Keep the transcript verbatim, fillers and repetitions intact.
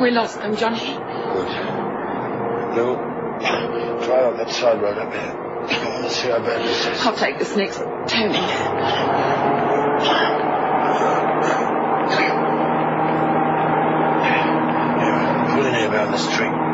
We lost them, Johnny. Good. Lou, try out that side road up there. I want to see how bad this is. I'll take this next turning. Yeah, pull in here around this tree.